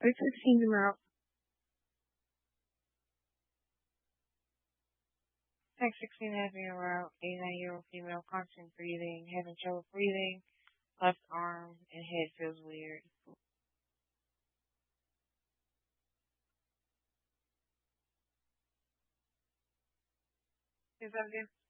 It's 16 tomorrow. Text 16 having around 89-year-old female, constant breathing, having trouble breathing, left arm and head feels weird. Is that good?